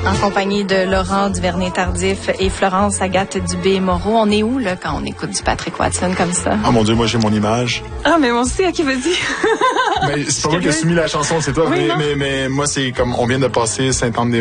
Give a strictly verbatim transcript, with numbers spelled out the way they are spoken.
En compagnie de Laurent Duvernay-Tardif et Florence Agathe Dubé-Moreau. On est où, là, quand on écoute du Patrick Watson comme ça? Ah, mon Dieu, moi, j'ai mon image. Ah, mais on sait à qui vas-y. Mais c'est pas moi qui ai soumis la chanson, c'est toi. Oui, mais, mais, mais moi, c'est comme, on vient de passer Sainte-Anne-des-Monts.